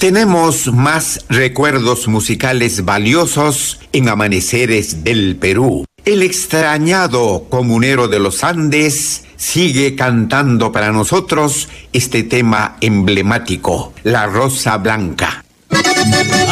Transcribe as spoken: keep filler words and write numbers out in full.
Tenemos más recuerdos musicales valiosos en Amaneceres del Perú. El extrañado comunero de los Andes sigue cantando para nosotros este tema emblemático, La Rosa Blanca.